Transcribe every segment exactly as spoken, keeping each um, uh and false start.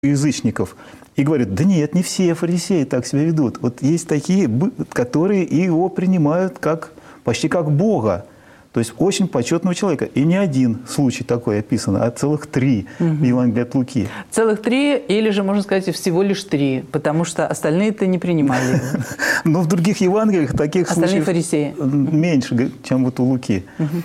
язычников. И говорят, да нет, не все фарисеи так себя ведут. Вот есть такие, которые его принимают как, почти как Бога. То есть очень почетного человека. И не один случай такой описан, а целых три угу. в Евангелии от Луки. Целых три, или же, можно сказать, всего лишь три, потому что остальные-то не принимали его. Но в других Евангелиях таких случаев меньше, чем вот у Луки.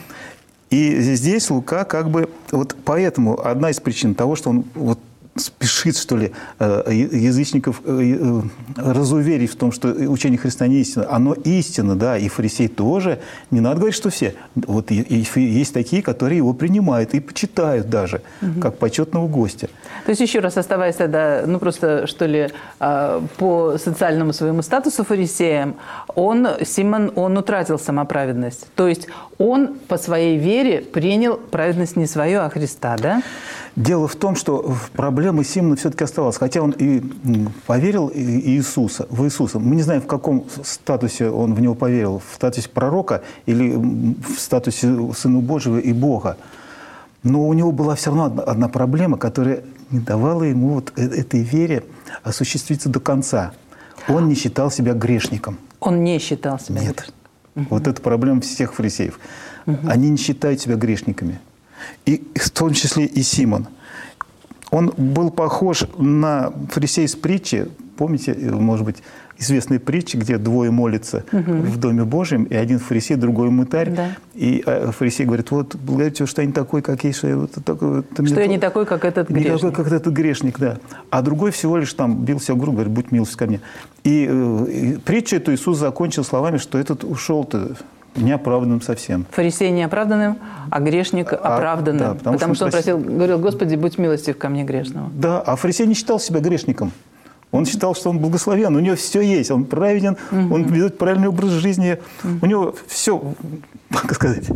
И здесь Лука как бы... Вот поэтому одна из причин того, что он вот спешит, что ли, язычников разуверить в том, что учение Христа не истина. Оно истина, да, и фарисеи тоже. Не надо говорить, что все. Вот есть такие, которые его принимают и почитают даже, угу. как почетного гостя. То есть, еще раз, оставаясь тогда, ну, просто, что ли, по социальному своему статусу фарисеям, он, Симон, он утратил самоправедность. То есть, он по своей вере принял праведность не свою, а Христа, да? Дело в том, что проблема Симона все-таки оставалась. Хотя он и поверил в Иисуса, в Иисуса. Мы не знаем, в каком статусе он в него поверил. В статусе пророка или в статусе Сына Божьего и Бога. Но у него была все равно одна, одна проблема, которая не давала ему вот этой вере осуществиться до конца. Он не считал себя грешником. Он не считал себя Нет. грешником. Угу. Вот это проблема всех фарисеев. Угу. Они не считают себя грешниками. И в том числе и Симон. Он был похож на фарисея из притчи. Помните, может быть, известные притчи, где двое молятся угу. в Доме Божьем, и один фарисей, другой мытарь. Да. И фарисей говорит, вот, благодарю тебя, что я не такой, как есть. Вот, такой, что я то... не такой, как этот грешник. Не такой, как этот грешник, да. А другой всего лишь там бил себя в грудь, говорит, будь милостив ко мне. И, и притчу эту Иисус закончил словами, что этот ушел-то неоправданным совсем. Фарисей неоправданным, а грешник оправданным. А, да, потому потому что, что он просил, говорил, Господи, будь милостив ко мне грешного. Да, а фарисей не считал себя грешником. Он считал, что он благословен, у него все есть, он праведен, угу. он ведет правильный образ жизни, угу. у него все, как сказать,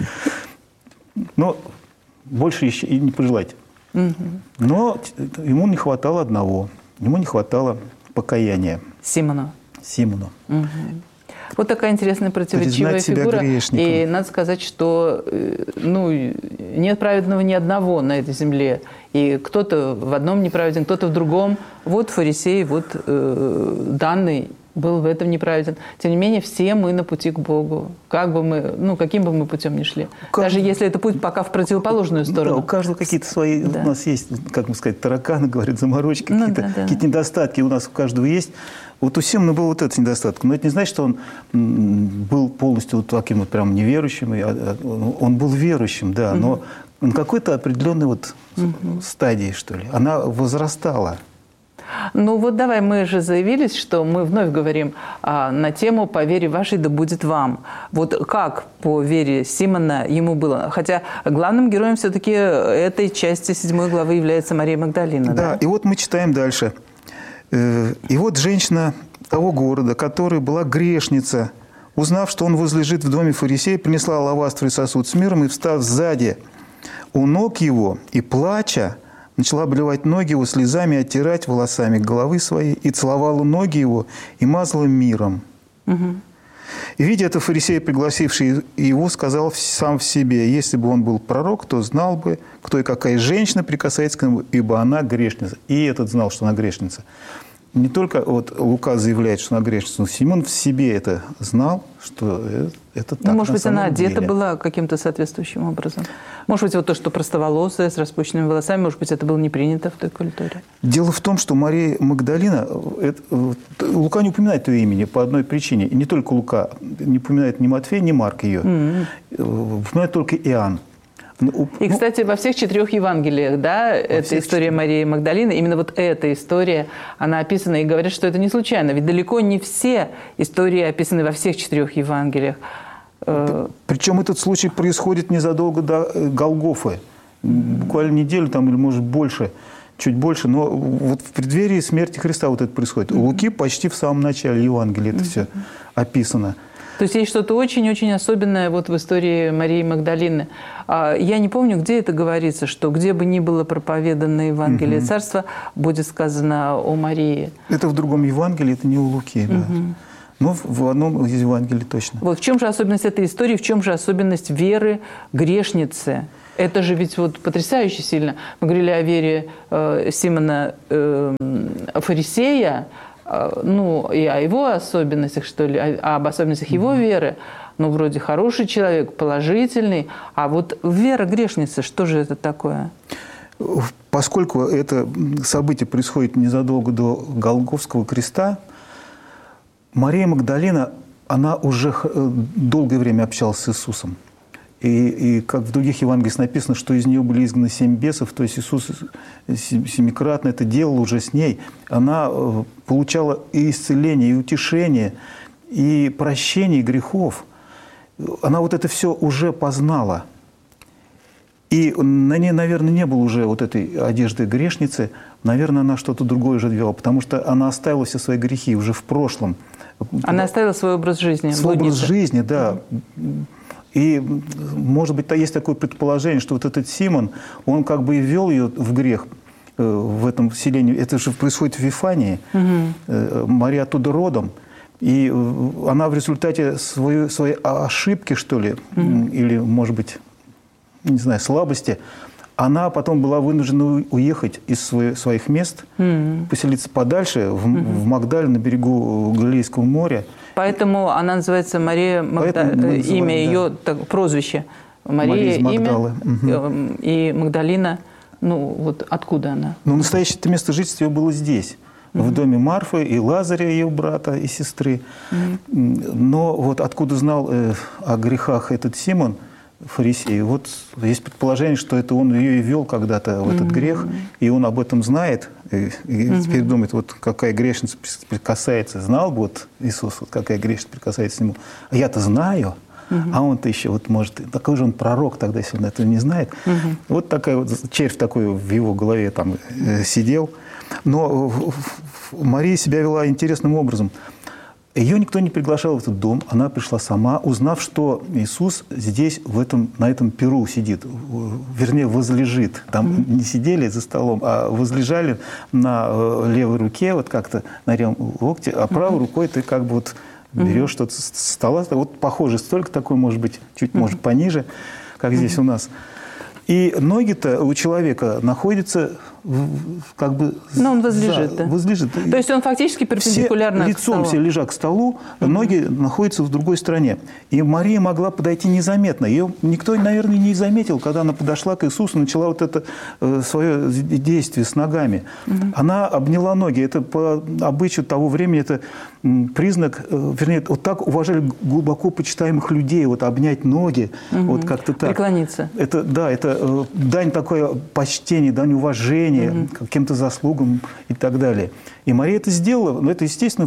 но больше еще и не пожелать. Угу. Но ему не хватало одного, ему не хватало покаяния. Симону. Симону. Угу. Вот такая интересная противоречивая фигура. И надо сказать, что ну, нет праведного ни одного на этой земле. И кто-то в одном неправеден, кто-то в другом. Вот фарисей, вот э, данный был в этом неправеден. Тем не менее, все мы на пути к Богу. Как бы мы, ну, каким бы мы путем ни шли. Каждый... Даже если это путь пока в противоположную сторону. Да, у каждого какие-то свои, да. у нас есть, как мы сказать, тараканы, говорят, заморочки, ну, какие-то, да, да. какие-то недостатки у нас у каждого есть. Вот у Симона был вот этот недостаток. Но это не значит, что он был полностью вот таким вот прям неверующим. Он был верующим, да, но угу. на какой-то определенной вот угу. стадии, что ли. Она возрастала. Ну вот давай, мы же заявились, что мы вновь говорим а, на тему «По вере вашей да будет вам». Вот как по вере Симона ему было? Хотя главным героем все-таки этой части седьмой главы является Мария Магдалина. Да, да? И вот мы читаем дальше. И вот женщина того города, которая была грешница, узнав, что он возлежит в доме фарисея, принесла алавастровый сосуд с миром и, встав сзади у ног его и плача, начала обливать ноги его слезами, оттирать волосами головы своей, и целовала ноги его и мазала миром. Угу. И, видя это, фарисей, пригласивший его, сказал сам в себе, если бы он был пророк, то знал бы, кто и какая женщина прикасается к нему, ибо она грешница. И этот знал, что она грешница. Не только вот Лука заявляет, что она грешница, но Симон в себе это знал, что это так. Ну, может на быть, она одета деле. была каким-то соответствующим образом. Может быть, вот то, что простоволосая, с распущенными волосами, может быть, это было не принято в той культуре. Дело в том, что Мария Магдалина, это, Лука не упоминает ее имени по одной причине. И не только Лука, не упоминает ни Матфей, ни Марк ее. Mm-hmm. Упоминает только Иоанн. И, кстати, во всех четырех Евангелиях, да, эта история четырех. Марии Магдалины, именно вот эта история, она описана, и говорят, что это не случайно. Ведь далеко не все истории описаны во всех четырех Евангелиях. Причем этот случай происходит незадолго до Голгофы. Буквально неделю там, или, может, больше, чуть больше. Но вот в преддверии смерти Христа вот это происходит. У Луки почти в самом начале Евангелия это все описано. То есть есть что-то очень-очень особенное вот в истории Марии Магдалины. Я не помню, где это говорится, что где бы ни было проповедано Евангелие угу. Царства, будет сказано о Марии. Это в другом Евангелии, это не у Луки. Да. Угу. Ну, в одном из Евангелий точно. Вот в чем же особенность этой истории, в чем же особенность веры грешницы? Это же ведь вот потрясающе сильно. Мы говорили о вере э, Симона э, Фарисея, э, ну, и о его особенностях, что ли, о, об особенностях его веры. Ну, вроде хороший человек, положительный. А вот вера грешницы, что же это такое? Поскольку это событие происходит незадолго до Голгофского креста, Мария Магдалина, она уже долгое время общалась с Иисусом. И, и как в других Евангелиях написано, что из нее были изгнаны семь бесов, то есть Иисус семикратно это делал уже с ней. Она получала и исцеление, и утешение, и прощение грехов. Она вот это все уже познала. И на ней, наверное, не было уже вот этой одежды грешницы. Наверное, она что-то другое уже делала, потому что она оставила все свои грехи уже в прошлом. Она оставила свой образ жизни. Свой образ жизни, да. И, может быть, есть такое предположение, что вот этот Симон, он как бы и ввел ее в грех в этом селении. Это же происходит в Вифании. Угу. Мария оттуда родом. И она в результате своей, своей ошибки, что ли, угу. или, может быть, не знаю, слабости, она потом была вынуждена уехать из своих, своих мест, mm-hmm. поселиться подальше, в, mm-hmm. в Магдале, на берегу Галилейского моря. Поэтому она называется Мария Магдалина, имя да. ее, так, прозвище. Мария, Мария имя, mm-hmm. и Магдалина, ну вот откуда она? Ну, настоящее место жительства ее было здесь, mm-hmm. в доме Марфы и Лазаря, ее брата и сестры. Mm-hmm. Но вот откуда знал э, о грехах этот Симон, фарисей. Вот есть предположение, что это он ее и вел когда-то в этот mm-hmm. грех, и он об этом знает, и, и mm-hmm. теперь думает, вот какая грешница прикасается. Знал бы вот Иисус, вот какая грешница прикасается к нему. А я-то знаю, mm-hmm. а он-то еще, вот может, такой же он пророк тогда, если он этого не знает. Mm-hmm. Вот такая вот червь такой в его голове там э, сидел. Но Мария себя вела интересным образом. Ее никто не приглашал в этот дом, она пришла сама, узнав, что Иисус здесь, в этом, на этом перу сидит, вернее, возлежит. Там mm-hmm. не сидели за столом, а возлежали на левой руке, вот как-то на левом локте, а правой mm-hmm. рукой ты как бы вот берешь mm-hmm. что-то с стола. Вот похоже, столько такой, может быть, чуть, mm-hmm. может, пониже, как mm-hmm. здесь у нас. И ноги-то у человека находятся как бы... Но он возлежит, за, да? возлежит. То есть он фактически перпендикулярно все, к столу. Лицом все лежат к столу, mm-hmm. ноги находятся в другой стороне. И Мария могла подойти незаметно. Ее никто, наверное, не заметил, когда она подошла к Иисусу, начала вот это э, свое действие с ногами. Mm-hmm. Она обняла ноги. Это по обычаю того времени, это признак, э, вернее, вот так уважали глубоко почитаемых людей, вот обнять ноги, mm-hmm. вот как-то так. Преклониться. Это, да, это э, дань такое почтения, дань уважения, Mm-hmm. каким-то заслугам и так далее. И Мария это сделала, но это естественно,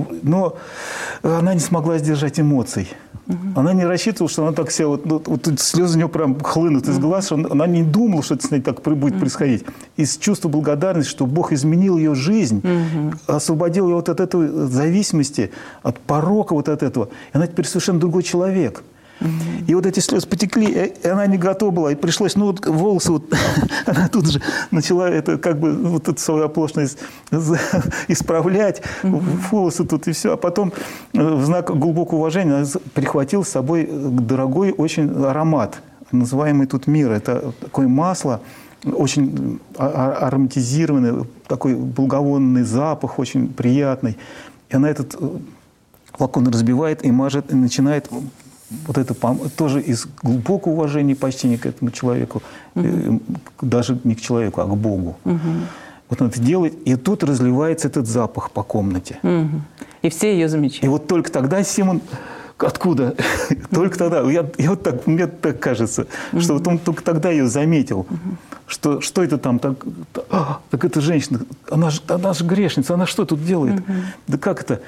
но она не смогла сдержать эмоций. Mm-hmm. Она не рассчитывала, что она так вся, вот, вот, вот слезы у нее прям хлынут из глаз, что она не думала, что это с ней так будет mm-hmm. происходить. Из чувства благодарности, что Бог изменил ее жизнь, mm-hmm. освободил ее вот от этой зависимости, от порока вот от этого. И она теперь совершенно другой человек. Mm-hmm. И вот эти слезы потекли, и она не готова была, и пришлось, ну вот волосы, вот, она тут же начала это как бы вот эту свою оплошность исправлять, mm-hmm. волосы тут и все, а потом в знак глубокого уважения она прихватила с собой дорогой очень аромат, называемый тут мир, это такое масло, очень ароматизированный, такой благовонный запах, очень приятный, и она этот флакон разбивает и мажет, и начинает... Вот это тоже из глубокого уважения и почтения к этому человеку, угу. даже не к человеку, а к Богу. Угу. Вот он это делает, и тут разливается этот запах по комнате. Угу. И все ее замечают. И вот только тогда Симон... Откуда? Только тогда. Я, я вот так, мне так кажется, угу. что вот он только тогда ее заметил. Угу. Что, что это там? Так, а, так это женщина, она же, она же грешница, она что тут делает? Угу. Да как это?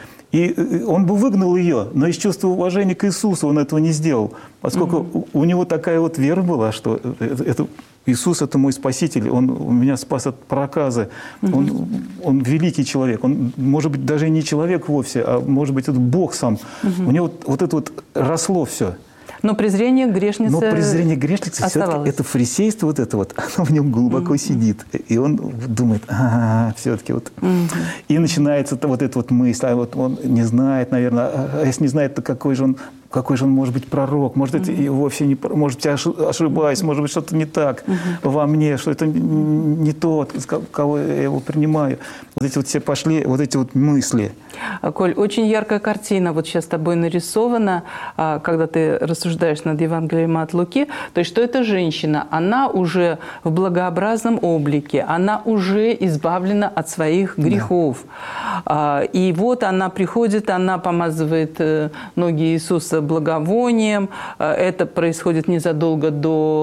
И он бы выгнал ее, но из чувства уважения к Иисусу он этого не сделал, поскольку угу. у него такая вот вера была, что это, это, Иисус – это мой Спаситель, Он меня спас от проказа, угу. он, он великий человек, Он, может быть, даже не человек вовсе, а может быть, это Бог сам. Угу. У него вот, вот это вот росло все. Но презрение к грешнице Но презрение к грешнице все-таки это фарисейство вот это вот, оно в нем глубоко mm-hmm. сидит. И он думает, а, все-таки вот. Mm-hmm. И начинается вот эта вот мысль, а вот он не знает, наверное, а если не знает, то какой же он, какой же он может быть пророк, может, mm-hmm. это и вовсе не, может быть, я ошибаюсь, может быть, что-то не так mm-hmm. во мне, что это не тот, кого я его принимаю. Вот эти вот все пошли, вот эти вот мысли. Коль, очень яркая картина вот сейчас с тобой нарисована, когда ты рассуждаешь над Евангелием от Луки, то есть, что эта женщина, она уже в благообразном облике, она уже избавлена от своих грехов. Да. И вот она приходит, она помазывает ноги Иисуса благовонием. Это происходит незадолго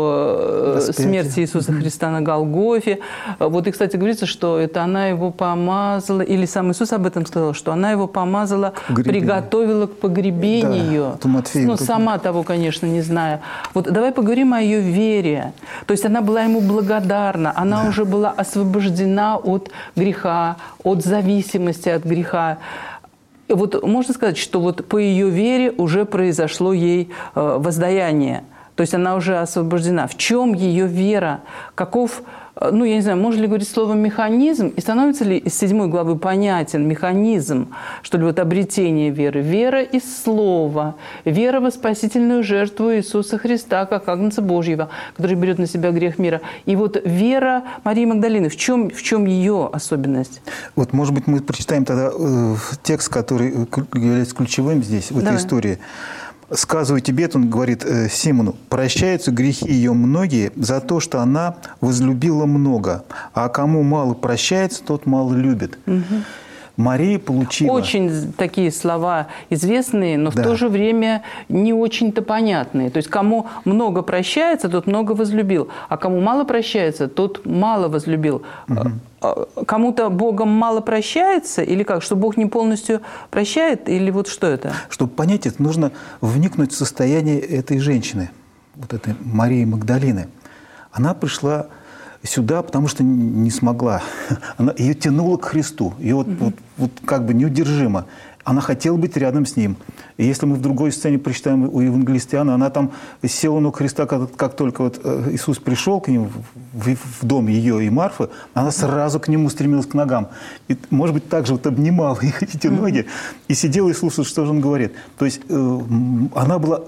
до Распятие. смерти Иисуса Христа на Голгофе. Вот и, кстати, говорится, что это она его помазала, или сам Иисус об этом сказал, что она его помазала, приготовила к погребению. Да, Матфея, ну, сама того, конечно, не зная. Вот давай поговорим о ее вере. То есть она была ему благодарна, она да. уже была освобождена от греха, от зависимости от греха. Вот можно сказать, что вот по ее вере уже произошло ей воздаяние. То есть она уже освобождена. В чем ее вера? Каков, ну, я не знаю, можно ли говорить словом «механизм»? И становится ли из седьмой главы понятен механизм, что ли, вот обретение веры? Вера из слова, вера во спасительную жертву Иисуса Христа, как Агнца Божьего, который берет на себя грех мира. И вот вера Марии Магдалины, в чем, в чем ее особенность? Вот, может быть, мы прочитаем тогда э, текст, который является ключевым здесь, в этой Давай. истории. «Сказываю тебе, он говорит э, Симону, прощаются грехи ее многие за то, что она возлюбила много, а кому мало прощается, тот мало любит». Угу. Мария получила... Очень такие слова известные, но да. в то же время не очень-то понятные. То есть, кому много прощается, тот много возлюбил, а кому мало прощается, тот мало возлюбил. Угу. Кому-то Богом мало прощается, или как? Что Бог не полностью прощает, или вот что это? Чтобы понять это, нужно вникнуть в состояние этой женщины, вот этой Марии Магдалины. Она пришла сюда, потому что не смогла. Она, ее тянуло к Христу. Ее вот, mm-hmm. вот, вот как бы неудержимо. Она хотела быть рядом с Ним. И если мы в другой сцене прочитаем у евангелиста Иоанна, она там села у ног Христа, как, как только вот Иисус пришел к ним в, в дом ее и Марфы, она сразу к Нему стремилась к ногам. И, может быть, так же вот обнимала их эти ноги и сидела и слушала, что же Он говорит. То есть э, она была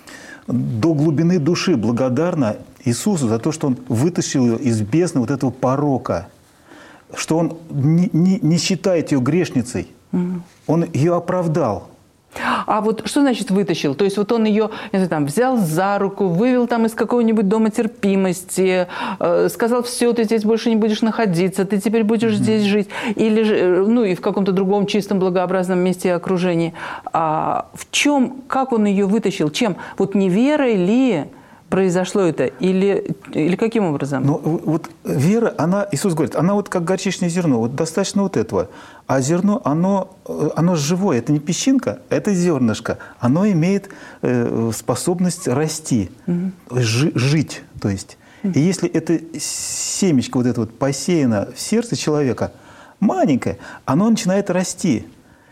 до глубины души благодарна Иисусу за то, что Он вытащил ее из бездны вот этого порока, что Он не, не, не считает ее грешницей, mm-hmm. Он ее оправдал. А вот что значит вытащил? То есть вот он ее, не знаю, там, взял за руку, вывел там из какого-нибудь дома терпимости, э, сказал, все, ты здесь больше не будешь находиться, ты теперь будешь mm-hmm. здесь жить, или, ну, и в каком-то другом чистом, благообразном месте и окружении. А в чем, как он ее вытащил? Чем? Вот не верой ли произошло это? Или, или каким образом? Ну, вот вера, она, Иисус говорит, она вот как горчичное зерно, вот достаточно вот этого. А зерно, оно, оно живое, это не песчинка, это зернышко. Оно имеет э, способность расти, угу. жи, жить. То есть. Угу. И если это семечко вот это вот посеяно в сердце человека, маленькое, оно начинает расти.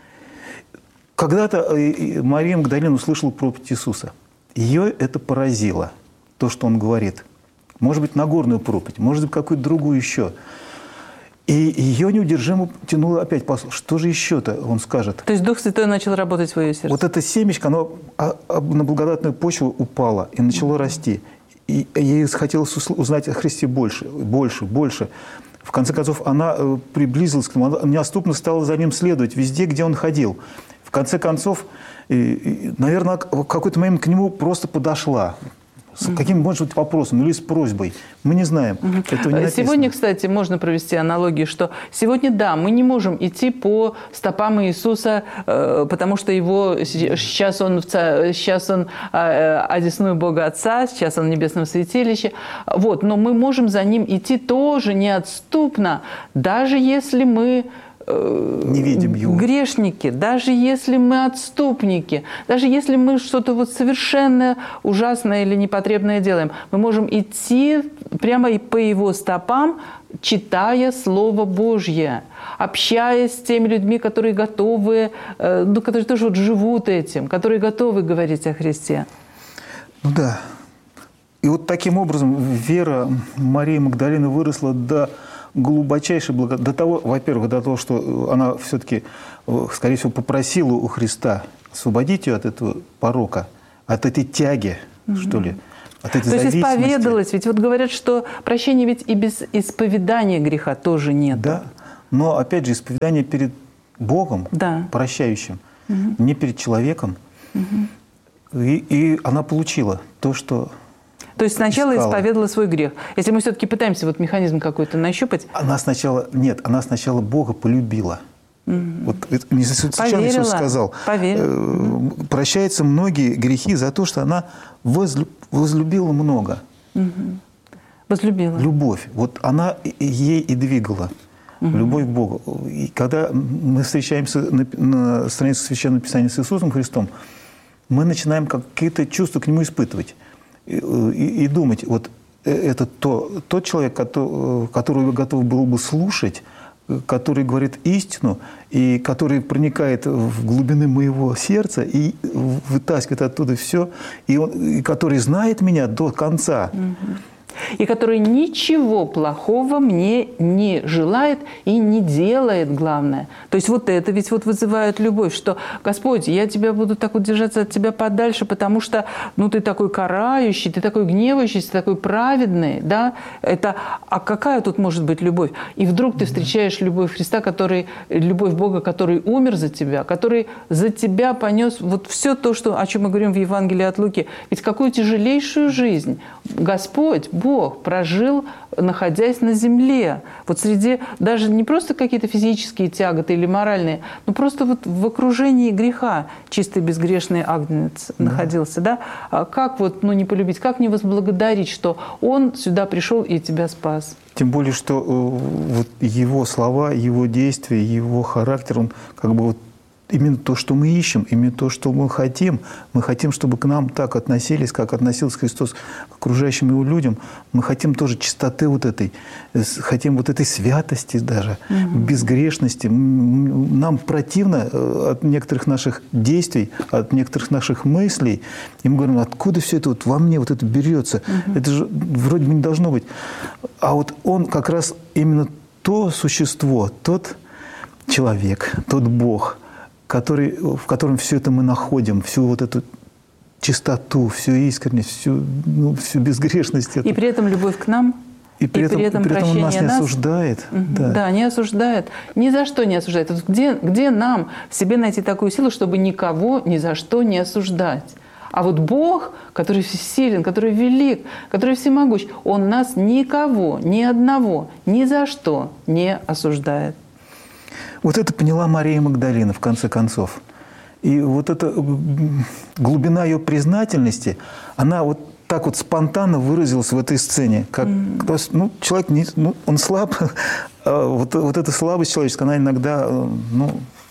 Когда-то Мария Магдалина услышала проповедь Иисуса. Ее это поразило. То, что Он говорит. Может быть, Нагорную проповедь, может быть, какую-то другую еще. И ее неудержимо тянуло опять послушать. Что же еще-то Он скажет? То есть Дух Святой начал работать в ее сердце? Вот это семечко, оно на благодатную почву упало и начало mm-hmm. расти. И ей хотелось узнать о Христе больше, больше, больше. В конце концов, она приблизилась к Нему, она неотступно стала за Ним следовать везде, где Он ходил. В конце концов, наверное, в какой-то момент к Нему просто подошла. С каким, может быть, вопросом или с просьбой. Мы не знаем. Угу. Этого не сегодня, кстати, можно провести аналогию, что сегодня, да, мы не можем идти по стопам Иисуса, потому что его сейчас он, в ца... сейчас он одесную Бога Отца, сейчас он в небесном святилище. Вот. Но мы можем за Ним идти тоже неотступно, даже если мы не видим его. Грешники, даже если мы отступники, даже если мы что-то вот совершенно ужасное или непотребное делаем, мы можем идти прямо и по Его стопам, читая Слово Божье, общаясь с теми людьми, которые готовы, ну, которые тоже вот живут этим, которые готовы говорить о Христе. Ну да. И вот таким образом вера Марии Магдалины выросла до глубочайшей благодати. До того, во-первых, до того, что она все-таки, скорее всего, попросила у Христа освободить ее от этого порока, от этой тяги, угу. что ли, от этой зависимости. То есть исповедалась. Ведь вот говорят, что прощения ведь и без исповедания греха тоже нет. Да, но опять же исповедание перед Богом, да. прощающим, угу. не перед человеком. Угу. И, и она получила то, что То есть сначала искала. Исповедала свой грех. Если мы все-таки пытаемся вот механизм какой-то нащупать. Она сначала, нет, она сначала Бога полюбила. Mm-hmm. Вот это не случайно Иисус сказал. Mm-hmm. Прощаются многие грехи за то, что она возлю, возлюбила много. Mm-hmm. Возлюбила. Любовь. Вот она ей и двигала. Mm-hmm. Любовь к Богу. И когда мы встречаемся на, на странице Священного Писания с Иисусом Христом, мы начинаем какие-то чувства к Нему испытывать. И, и, и думать, вот это то, тот человек, который, которого я готов был бы слушать, который говорит истину, и который проникает в глубины моего сердца и вытаскивает оттуда все, и, он, и который знает меня до конца. Угу. И который ничего плохого мне не желает и не делает, главное. То есть вот это ведь вот вызывает любовь, что «Господь, я тебя буду так вот держаться от тебя подальше, потому что ну, ты такой карающий, ты такой гневающийся, ты такой праведный». Да? Это, а какая тут может быть любовь? И вдруг ты встречаешь любовь Христа, который, любовь Бога, который умер за тебя, который за тебя понес вот все то, что, о чем мы говорим в Евангелии от Луки. Ведь какую тяжелейшую жизнь Господь, Бог прожил, находясь на земле. Вот среди даже не просто какие-то физические тяготы или моральные, но просто вот в окружении греха чистый безгрешный агнец да. находился. Да? А как вот, ну, не полюбить, как не возблагодарить, что Он сюда пришел и тебя спас? Тем более, что э, вот его слова, его действия, его характер, он как бы вот именно то, что мы ищем, именно то, что мы хотим. Мы хотим, чтобы к нам так относились, как относился Христос к окружающим Его людям. Мы хотим тоже чистоты вот этой, хотим вот этой святости даже, угу. безгрешности. Нам противно от некоторых наших действий, от некоторых наших мыслей. И мы говорим, откуда все это вот во мне вот это берется? Угу. Это же вроде бы не должно быть. А вот Он как раз именно то существо, тот человек, тот Бог, который, в котором все это мы находим, всю вот эту чистоту, всю искренность, всю, ну, всю безгрешность. И при этом любовь к нам, и при, и этом, при этом, при этом он нас не нас. осуждает. Угу. Да. да, не осуждает. Ни за что не осуждает. Вот где, где нам в себе найти такую силу, чтобы никого ни за что не осуждать? А вот Бог, который всесилен, который велик, который всемогущ, Он нас никого, ни одного, ни за что не осуждает. Вот это поняла Мария Магдалина, в конце концов. И вот эта глубина ее признательности, она вот так вот спонтанно выразилась в этой сцене. Как, mm. ну, человек, не, ну, он слаб, а вот, вот эта слабость человеческая, она иногда, ну,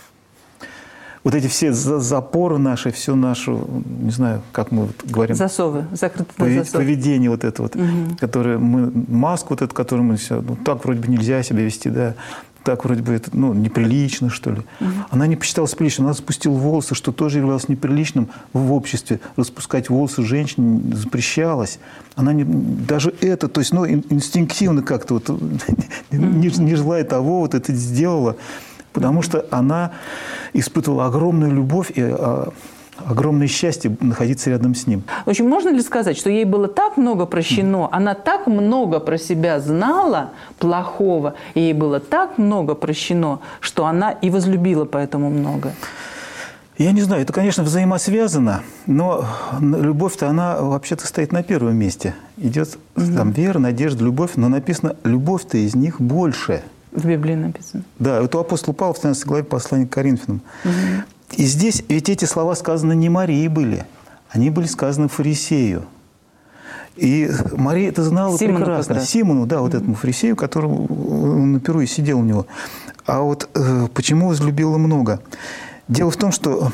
вот эти все запоры наши, все наше, не знаю, как мы вот говорим. Засовы, закрытые повед, засовы. Поведение вот это вот, mm-hmm. которое мы, маску вот эту, которую мы все, ну, так вроде бы нельзя себя вести, да. Так вроде бы это, ну, неприлично, что ли. Угу. Она не посчиталась приличным. Она спустила волосы, что тоже являлось неприличным в обществе. Распускать волосы женщине запрещалось. Она не, даже это, то есть, ну, инстинктивно как-то вот, угу. не, не желая того, вот это сделала. Потому угу. что она испытывала огромную любовь и огромное счастье находиться рядом с ним. В общем, можно ли сказать, что ей было так много прощено, она так много про себя знала плохого, и ей было так много прощено, что она и возлюбила поэтому много? Я не знаю, это, конечно, взаимосвязано, но любовь-то, она вообще-то стоит на первом месте. Идет угу. там вера, надежда, любовь, но написано, любовь-то из них больше. В Библии написано. Да, это у апостола Павла в тринадцатой главе послания к Коринфянам. Угу. И здесь ведь эти слова сказаны не Марии были, они были сказаны фарисею. И Мария это знала Симону прекрасно. Симону, да, вот mm-hmm. этому фарисею, которому он на перу и сидел у него. А вот э, почему возлюбила много? Дело в том, что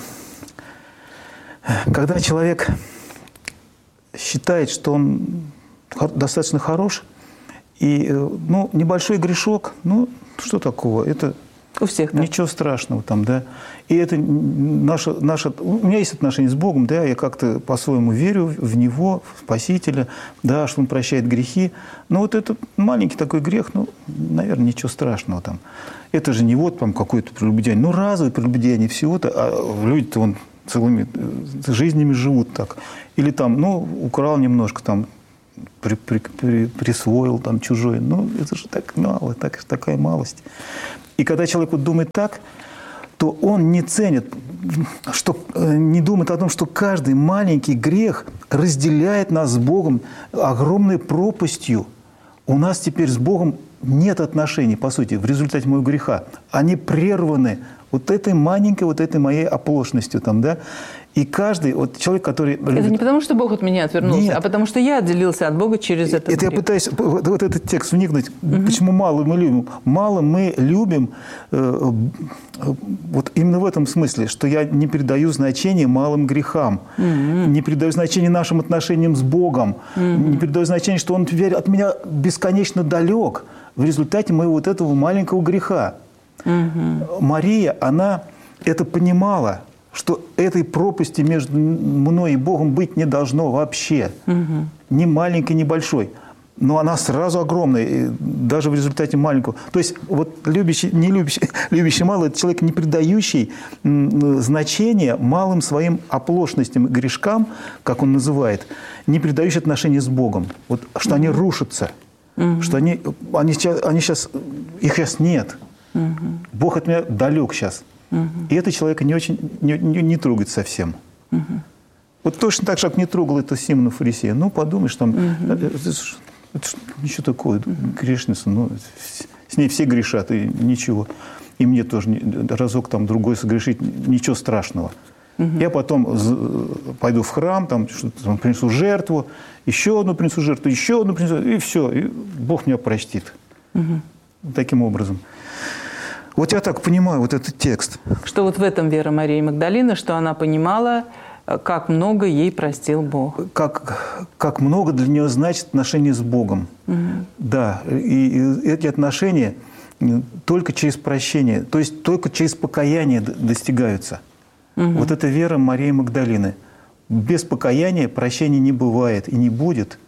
когда человек считает, что он достаточно хорош, и, ну, небольшой грешок, ну, что такого, это У всех так. Ничего страшного там, да. И это наше, наше... У меня есть отношение с Богом, да, я как-то по-своему верю в Него, в Спасителя, да, что Он прощает грехи. Но вот этот маленький такой грех, ну, наверное, ничего страшного там. Это же не вот там какое-то прелюбодеяние. Ну, разовое прелюбодеяние всего-то, а люди-то вон целыми жизнями живут так. Или там, ну, украл немножко, там, при, при, при, присвоил там чужое. Ну, это же так мало, так, такая малость. И когда человек вот думает так, то он не ценит, что, не думает о том, что каждый маленький грех разделяет нас с Богом огромной пропастью. У нас теперь с Богом нет отношений, по сути, в результате моего греха. Они прерваны вот этой маленькой, вот этой моей оплошностью там, да. И каждый, вот человек, который... Это любит... не потому, что Бог от меня отвернулся, Нет. а потому, что я отделился от Бога через этот Это грех. я пытаюсь вот, вот этот текст вникнуть. Угу. Почему мало мы любим? Мало мы любим э, вот именно в этом смысле, что я не придаю значения малым грехам, угу. не придаю значения нашим отношениям с Богом, угу. не придаю значения, что Он теперь от меня бесконечно далек в результате моего вот этого маленького греха. Угу. Мария, она это понимала, что этой пропасти между мной и Богом быть не должно вообще. Угу. Ни маленькой, ни большой. Но она сразу огромная, даже в результате маленького. То есть вот любящий, не любящий, любящий мало – это человек, не придающий значения малым своим оплошностям и грешкам, как он называет, не придающий отношения с Богом. Вот, что угу. они рушатся, угу. что они, они, сейчас, они сейчас, их сейчас нет. Угу. Бог от меня далек сейчас. Угу. И это человека не очень не, не, не трогает совсем. Угу. Вот точно так же, как не трогал это Симона Фарисея. Ну, подумаешь, там, угу. это, это, это, ничего такое, угу. грешница, ну, с ней все грешат, и ничего. И мне тоже разок там другой согрешить, ничего страшного. Угу. Я потом пойду в храм, там, что-то там принесу жертву, еще одну принесу жертву, еще одну принесу, и все, и Бог меня простит. Угу. Таким образом. Вот я так понимаю вот этот текст. Что вот в этом вера Марии Магдалины, что она понимала, как много ей простил Бог. Как, как много для нее значит отношения с Богом. Угу. Да, и, и эти отношения только через прощение, то есть только через покаяние достигаются. Угу. Вот эта вера Марии Магдалины. Без покаяния прощения не бывает и не будет.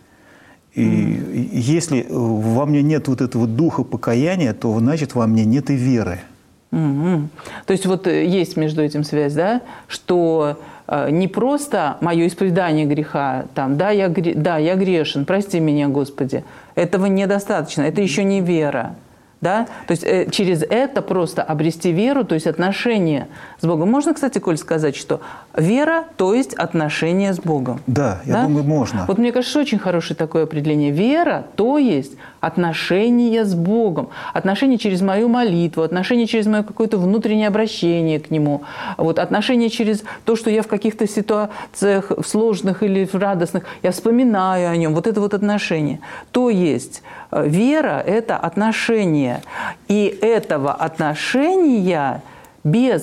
И mm. если во мне нет вот этого духа покаяния, то значит во мне нет и веры. Mm-hmm. То есть вот есть между этим связь, да, что э, не просто мое исповедание греха, там, да, я, да, я грешен, прости меня, Господи, этого недостаточно, это еще не вера. Да? То есть э, через это просто обрести веру, то есть отношения с Богом. Можно, кстати, Коль, сказать, что вера, то есть отношения с Богом. Да, я да? думаю, можно. Вот мне кажется, очень хорошее такое определение. Вера, то есть отношения с Богом. Отношения через мою молитву, отношения через мое какое-то внутреннее обращение к Нему. Вот, отношения через то, что я в каких-то ситуациях, в сложных или в радостных, я вспоминаю о Нем. Вот это вот отношение. То есть вера – это отношение. И этого отношения без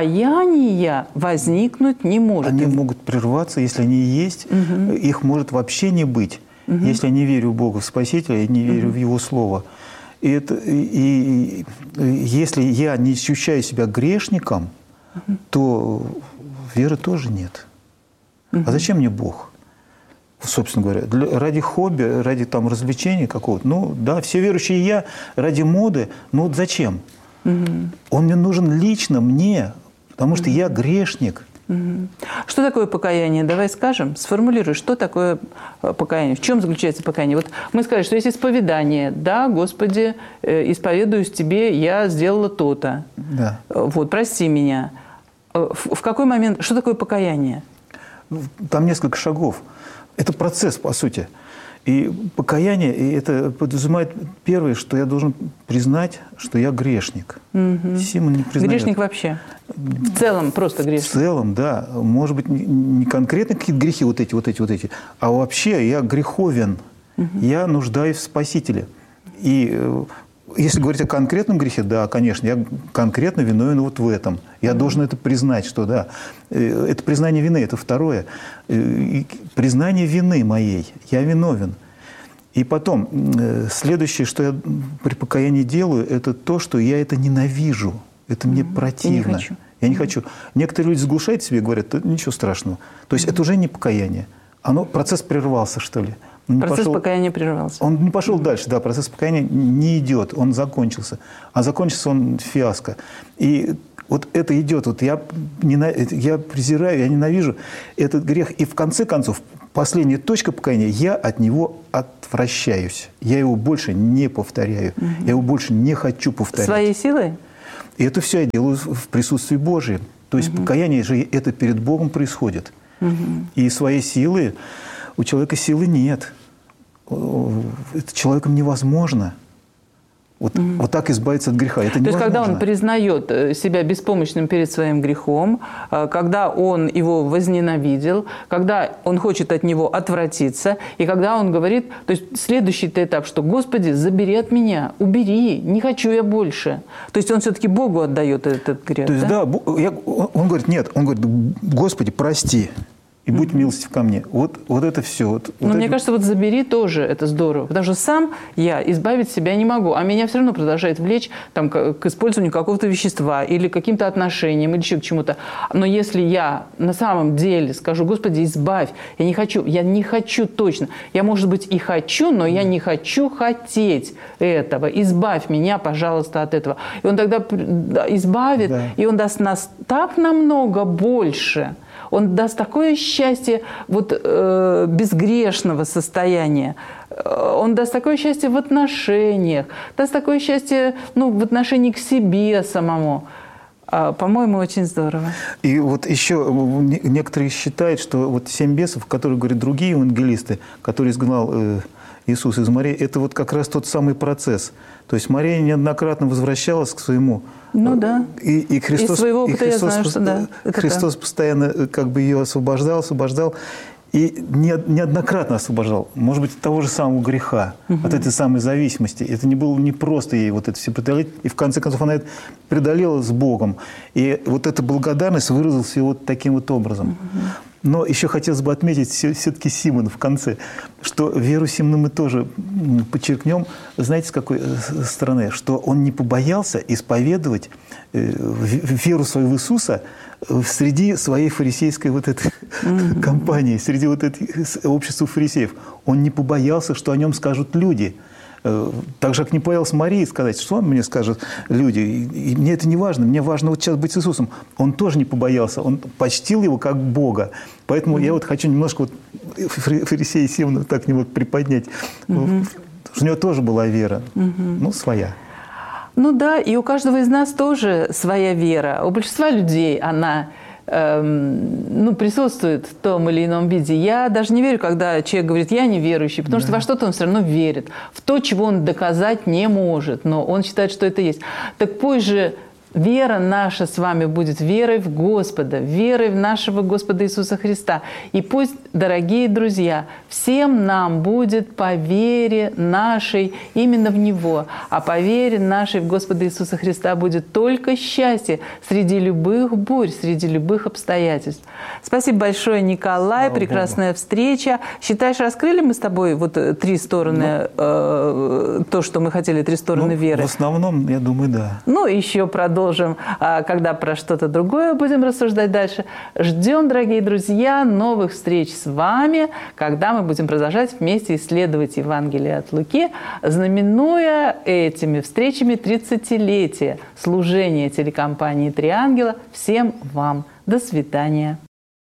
покаяния возникнуть не может. Они могут прерваться, если они есть. Угу. Их может вообще не быть, угу. если я не верю в Бога, в Спасителя, и не верю угу. в Его Слово. И, это, и, и если я не ощущаю себя грешником, угу. то веры тоже нет. Угу. А зачем мне Бог? Собственно говоря, для, ради хобби, ради там развлечения какого-то. Ну да, все верующие я ради моды. Ну вот зачем? Угу. Он мне нужен лично мне, потому что угу. я грешник. Угу. Что такое покаяние? Давай скажем, сформулируй, что такое покаяние, в чем заключается покаяние. Вот мы сказали, что есть исповедание. Да, Господи, исповедуюсь Тебе, я сделала то-то. Да. Вот, прости меня. В, в какой момент, что такое покаяние? Там несколько шагов. Это процесс, по сути. И покаяние, и это подразумевает первое, что я должен признать, что я грешник. Угу. Симон не признает. Грешник вообще? В целом просто грешник? В целом, да. Может быть, не конкретно какие-то грехи вот эти, вот эти, вот эти, а вообще я греховен. Угу. Я нуждаюсь в Спасителе. И если говорить о конкретном грехе, да, конечно, я конкретно виновен вот в этом. Я mm-hmm. должен это признать, что да. Это признание вины, это второе. Признание вины моей. Я виновен. И потом, следующее, что я при покаянии делаю, это то, что я это ненавижу. Это мне mm-hmm. противно. Я не хочу. Я не mm-hmm. хочу. Некоторые люди заглушают себе и говорят, ничего страшного. То есть mm-hmm. это уже не покаяние. Оно, процесс прервался, что ли. Он процесс пошел, покаяния прервался. Он не пошел mm-hmm. дальше, да, процесс покаяния не идет, он закончился. А закончился он фиаско. И вот это идет, вот я, я презираю, я ненавижу этот грех. И в конце концов, последняя точка покаяния, я от него отвращаюсь. Я его больше не повторяю. Угу. Я его больше не хочу повторять. Своей силой? И это все я делаю в присутствии Божьем. То есть угу. покаяние же это перед Богом происходит. Угу. И своей силы, у человека силы нет. Это человеком невозможно. Вот, mm-hmm. вот так избавиться от греха. Это невозможно. То есть, когда он признает себя беспомощным перед своим грехом, когда он его возненавидел, когда он хочет от него отвратиться, и когда он говорит, то есть следующий этап, что «Господи, забери от меня, убери, не хочу я больше». То есть он все-таки Богу отдает этот грех. То есть, да, да я, он говорит, нет, он говорит, «Господи, прости». И будь милостив ко мне. Вот, вот это все. Вот, Но вот мне это... кажется, вот забери тоже это здорово. Потому что сам я избавить себя не могу. А меня все равно продолжает влечь там, к, к использованию какого-то вещества или к каким-то отношениям, или еще к чему-то. Но если я на самом деле скажу, Господи, избавь, я не хочу, я не хочу точно. Я, может быть, и хочу, но я не хочу хотеть этого. Избавь меня, пожалуйста, от этого. И он тогда избавит, да. И он даст нас так намного больше. Он даст такое счастье вот, э, безгрешного состояния. Он даст такое счастье в отношениях, даст такое счастье ну, в отношении к себе самому. А, по-моему, очень здорово. И вот еще некоторые считают, что вот семь бесов, которые говорят другие евангелисты, которые изгнал э, Иисус из Марии, это вот как раз тот самый процесс. То есть Мария неоднократно возвращалась к своему. Ну да. И, и Христос, из своего опыта и Христос, я знаю, что да. Христос так. Постоянно как бы ее освобождал, освобождал. И неоднократно освобождал, может быть, от того же самого греха, угу. от этой самой зависимости. Это не было не просто ей вот это все преодолеть. И в конце концов она это преодолела с Богом. И вот эта благодарность выразилась вот таким вот образом. Угу. Но еще хотелось бы отметить все-таки Симона в конце, что веру Симона мы тоже подчеркнем, знаете, с какой стороны, что он не побоялся исповедовать веру свою в Иисуса среди своей фарисейской вот этой mm-hmm. компании, среди вот этой общества фарисеев. Он не побоялся, что о нем скажут люди. Так же, как не побоялся Марии сказать, что мне скажут люди. И мне это не важно, мне важно вот сейчас быть с Иисусом. Он тоже не побоялся, он почтил его как Бога. Поэтому mm-hmm. я вот хочу немножко вот фарисея Симона так не вот приподнять. Mm-hmm. У него тоже была вера, mm-hmm. ну, своя. Ну да, и у каждого из нас тоже своя вера. У большинства людей она эм, ну, присутствует в том или ином виде. Я даже не верю, когда человек говорит, я не верующий, потому да. что во что-то он все равно верит. В то, чего он доказать не может, но он считает, что это есть. Так пусть же вера наша с вами будет верой в Господа, верой в нашего Господа Иисуса Христа. И пусть, дорогие друзья, всем нам будет по вере нашей именно в Него. А по вере нашей в Господа Иисуса Христа будет только счастье среди любых бурь, среди любых обстоятельств. Спасибо большое, Николай. Слава Прекрасная Богу. Встреча. Считаешь, раскрыли мы с тобой вот три стороны, ну, э, то, что мы хотели, три стороны ну, веры? В основном, я думаю, да. Ну, еще продолжим. Когда про что-то другое будем рассуждать дальше. Ждем, дорогие друзья, новых встреч с вами, когда мы будем продолжать вместе исследовать Евангелие от Луки, знаменуя этими встречами тридцатилетие служения телекомпании «Три ангела». Всем вам до свидания.